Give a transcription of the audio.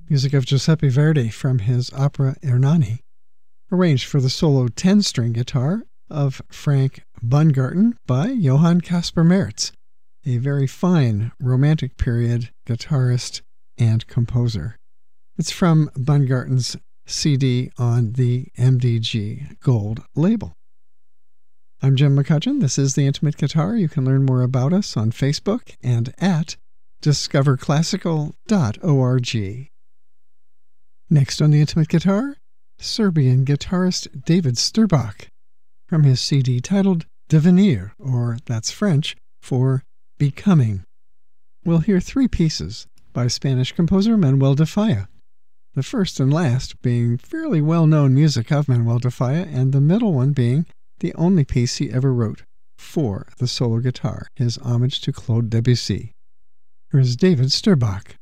music of Giuseppe Verdi from his opera Ernani, arranged for the solo 10-string guitar of Frank Bungarten by Johann Caspar Maritz, a very fine Romantic period guitarist and composer. It's from Bungarten's CD on the MDG Gold label. I'm Jim McCutcheon. This is The Intimate Guitar. You can learn more about us on Facebook and at discoverclassical.org. Next on The Intimate Guitar, Serbian guitarist David Sturbach from his CD titled Devenir, or that's French for Becoming. We'll hear three pieces by Spanish composer Manuel de Falla, the first and last being fairly well-known music of Manuel de Falla, and the middle one being the only piece he ever wrote for the solo guitar, his homage to Claude Debussy. Here's David Sturbach.